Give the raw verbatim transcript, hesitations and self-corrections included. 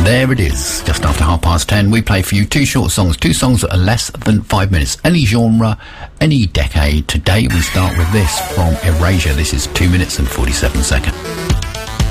There it is, just after half past ten. We play for you two short songs, two songs that are less than five minutes. Any genre, any decade. Today we start with this from Erasure. This is two minutes and forty-seven seconds.